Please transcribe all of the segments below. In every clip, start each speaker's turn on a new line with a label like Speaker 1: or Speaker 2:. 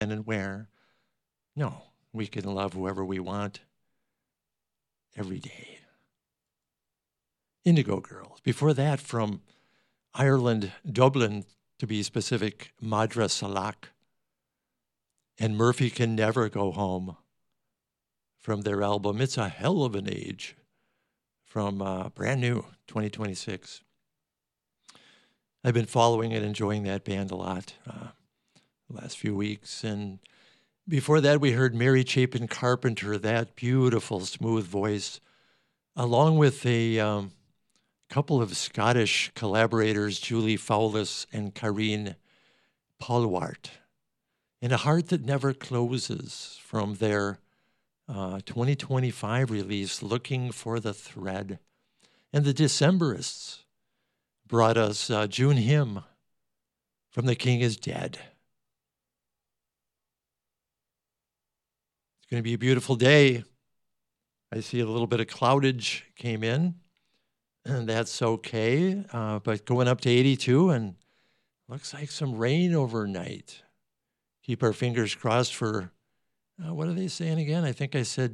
Speaker 1: and where. No, we can love whoever we want every day. Indigo Girls. Before that, from Ireland, Dublin, to be specific, Madra Salak. And Murphy Can Never Go Home from their album It's a Hell of an Age from brand new 2026. I've been following and enjoying that band a lot the last few weeks. And before that, we heard Mary Chapin Carpenter, that beautiful, smooth voice, along with a couple of Scottish collaborators, Julie Fowlis and Karine Polwart, and A Heart That Never Closes from their 2025 release, Looking for the Thread. And the Decemberists brought us June Hymn from The King is Dead. It's going to be a beautiful day. I see a little bit of cloudage came in, and that's okay. But going up to 82, and looks like some rain overnight. Keep our fingers crossed for, what are they saying again? I think I said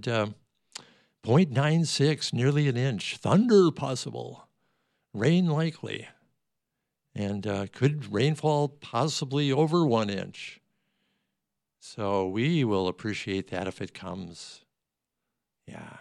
Speaker 1: 0.96, nearly an inch. Thunder possible. Rain likely. And could rainfall possibly over 1 inch. So we will appreciate that if it comes. Yeah.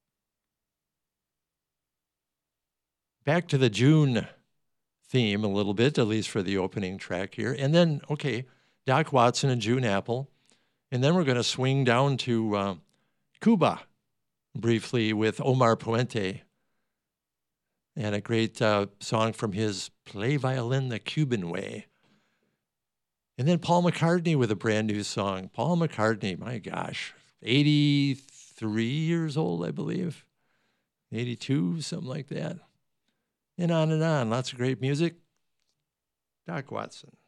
Speaker 1: Back to the June theme a little bit, at least for the opening track here. And then, okay, Doc Watson and June Apple. And then we're going to swing down to Cuba briefly with Omar Puente and a great song from his Play Violin the Cuban Way. And then Paul McCartney with a brand new song. Paul McCartney, my gosh, 83 years old, I believe. 82, something like that. And on, lots of great music. Doc Watson.